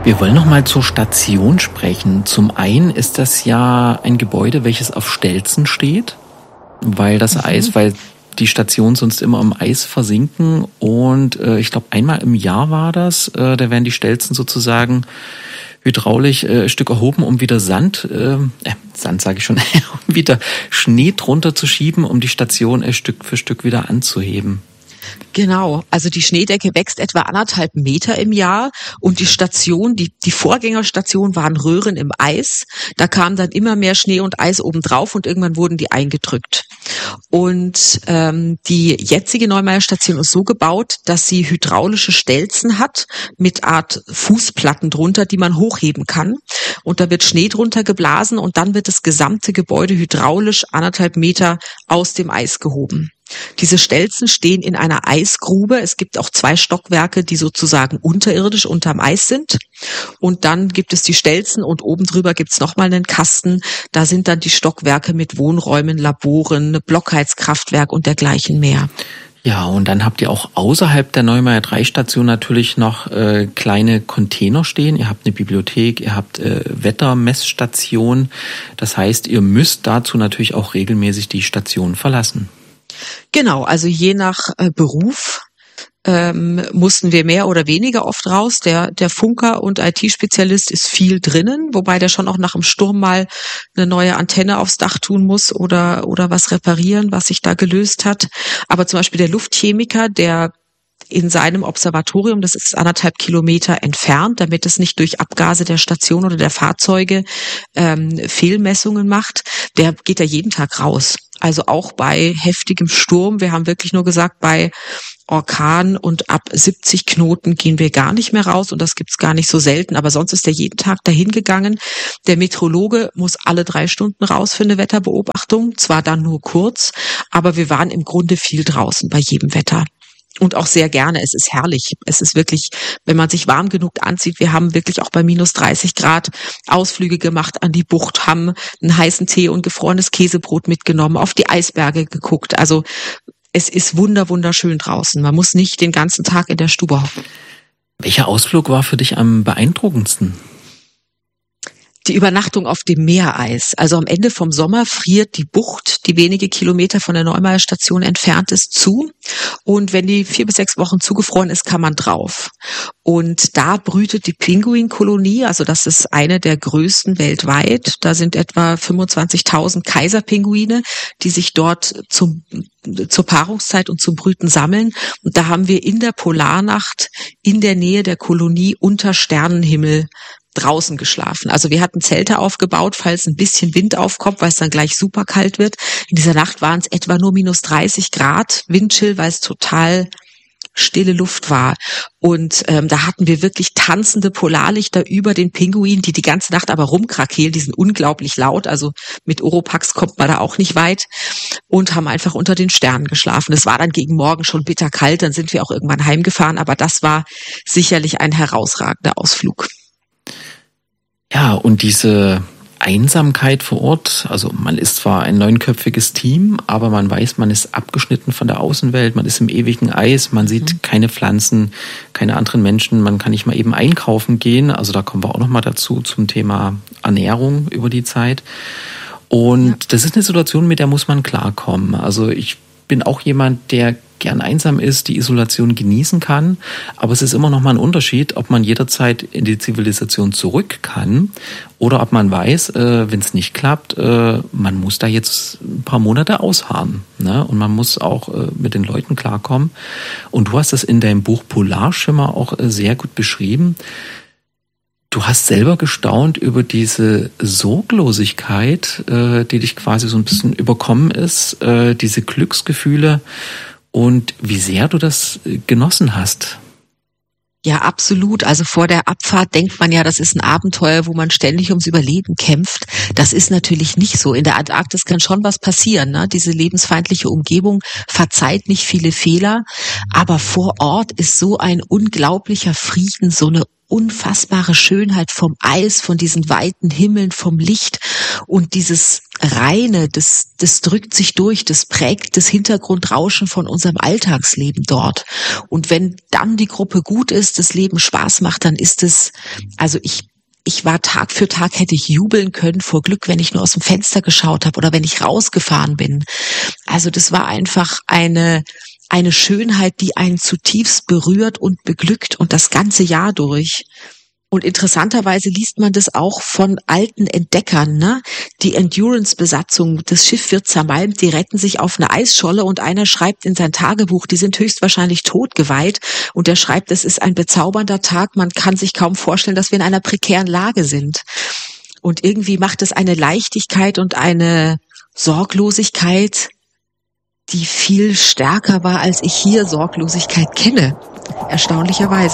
Wir wollen noch mal zur Station sprechen. Zum einen ist das ja ein Gebäude, welches auf Stelzen steht, weil weil die Stationen sonst immer im Eis versinken. Und ich glaube, einmal im Jahr war das. Da werden die Stelzen sozusagen hydraulisch ein Stück erhoben, um wieder Sand sage ich schon, um wieder Schnee drunter zu schieben, um die Station Stück für Stück wieder anzuheben. Genau, also die Schneedecke wächst etwa 1,5 Meter im Jahr und die Station, die Vorgängerstation waren Röhren im Eis. Da kam dann immer mehr Schnee und Eis obendrauf und irgendwann wurden die eingedrückt. Und die jetzige Neumeier Station ist so gebaut, dass sie hydraulische Stelzen hat mit Art Fußplatten drunter, die man hochheben kann. Und da wird Schnee drunter geblasen und dann wird das gesamte Gebäude hydraulisch 1,5 Meter aus dem Eis gehoben. Diese Stelzen stehen in einer Eisgrube. Es gibt auch 2 Stockwerke, die sozusagen unterirdisch unterm Eis sind. Und dann gibt es die Stelzen und oben drüber gibt es nochmal einen Kasten. Da sind dann die Stockwerke mit Wohnräumen, Laboren, Blockheizkraftwerk und dergleichen mehr. Ja, und dann habt ihr auch außerhalb der Neumeier 3 Station natürlich noch kleine Container stehen. Ihr habt eine Bibliothek, ihr habt Wettermessstation. Das heißt, ihr müsst dazu natürlich auch regelmäßig die Station verlassen. Genau, also je nach Beruf mussten wir mehr oder weniger oft raus. Der Funker und IT-Spezialist ist viel drinnen, wobei der schon auch nach dem Sturm mal eine neue Antenne aufs Dach tun muss oder was reparieren, was sich da gelöst hat. Aber zum Beispiel der Luftchemiker, der in seinem Observatorium, das ist 1,5 Kilometer entfernt, damit es nicht durch Abgase der Station oder der Fahrzeuge Fehlmessungen macht, der geht ja jeden Tag raus. Also auch bei heftigem Sturm. Wir haben wirklich nur gesagt, bei Orkan und ab 70 Knoten gehen wir gar nicht mehr raus und das gibt's gar nicht so selten. Aber sonst ist er jeden Tag dahin gegangen. Der Meteorologe muss alle 3 Stunden raus für eine Wetterbeobachtung. Zwar dann nur kurz, aber wir waren im Grunde viel draußen bei jedem Wetter. Und auch sehr gerne. Es ist herrlich. Es ist wirklich, wenn man sich warm genug anzieht, wir haben wirklich auch bei minus 30 Grad Ausflüge gemacht an die Bucht, haben einen heißen Tee und gefrorenes Käsebrot mitgenommen, auf die Eisberge geguckt. Also es ist wunderschön draußen. Man muss nicht den ganzen Tag in der Stube hocken. Welcher Ausflug war für dich am beeindruckendsten? Die Übernachtung auf dem Meereis. Also am Ende vom Sommer friert die Bucht, die wenige Kilometer von der Neumeier Station entfernt ist, zu. Und wenn die 4 bis 6 Wochen zugefroren ist, kann man drauf. Und da brütet die Pinguinkolonie, also das ist eine der größten weltweit. Da sind etwa 25.000 Kaiserpinguine, die sich dort zur Paarungszeit und zum Brüten sammeln. Und da haben wir in der Polarnacht in der Nähe der Kolonie unter Sternenhimmel draußen geschlafen. Also wir hatten Zelte aufgebaut, falls ein bisschen Wind aufkommt, weil es dann gleich super kalt wird. In dieser Nacht waren es etwa nur minus 30 Grad Windchill, weil es total stille Luft war. Und da hatten wir wirklich tanzende Polarlichter über den Pinguinen, die ganze Nacht aber rumkrakehlen. Die sind unglaublich laut. Also mit Oropax kommt man da auch nicht weit. Und haben einfach unter den Sternen geschlafen. Es war dann gegen Morgen schon bitterkalt. Dann sind wir auch irgendwann heimgefahren. Aber das war sicherlich ein herausragender Ausflug. Ja, und diese Einsamkeit vor Ort, also man ist zwar ein 9-köpfiges Team, aber man weiß, man ist abgeschnitten von der Außenwelt, man ist im ewigen Eis, man sieht keine Pflanzen, keine anderen Menschen, man kann nicht mal eben einkaufen gehen, also da kommen wir auch nochmal dazu zum Thema Ernährung über die Zeit. Und das ist eine Situation, mit der muss man klarkommen. Also ich bin auch jemand, der gern einsam ist, die Isolation genießen kann, aber es ist immer noch mal ein Unterschied, ob man jederzeit in die Zivilisation zurück kann oder ob man weiß, wenn es nicht klappt, man muss da jetzt ein paar Monate ausharren, ne? Und man muss auch mit den Leuten klarkommen. Und du hast das in deinem Buch Polarschimmer auch sehr gut beschrieben. Du hast selber gestaunt über diese Sorglosigkeit, die dich quasi so ein bisschen überkommen ist, diese Glücksgefühle und wie sehr du das genossen hast. Ja, absolut. Also vor der Abfahrt denkt man ja, das ist ein Abenteuer, wo man ständig ums Überleben kämpft. Das ist natürlich nicht so. In der Antarktis kann schon was passieren, ne? Diese lebensfeindliche Umgebung verzeiht nicht viele Fehler. Aber vor Ort ist so ein unglaublicher Frieden, so eine unfassbare Schönheit vom Eis, von diesen weiten Himmeln, vom Licht und dieses Reine, das drückt sich durch, das prägt das Hintergrundrauschen von unserem Alltagsleben dort. Und wenn dann die Gruppe gut ist, das Leben Spaß macht, dann ist es, also ich war Tag für Tag, hätte ich jubeln können vor Glück, wenn ich nur aus dem Fenster geschaut habe oder wenn ich rausgefahren bin. Also das war einfach eine Schönheit, die einen zutiefst berührt und beglückt und das ganze Jahr durch. Und interessanterweise liest man das auch von alten Entdeckern, ne? Die Endurance-Besatzung, das Schiff wird zermalmt, die retten sich auf eine Eisscholle und einer schreibt in sein Tagebuch, die sind höchstwahrscheinlich totgeweiht und der schreibt, es ist ein bezaubernder Tag, man kann sich kaum vorstellen, dass wir in einer prekären Lage sind. Und irgendwie macht es eine Leichtigkeit und eine Sorglosigkeit, die viel stärker war, als ich hier Sorglosigkeit kenne, erstaunlicherweise.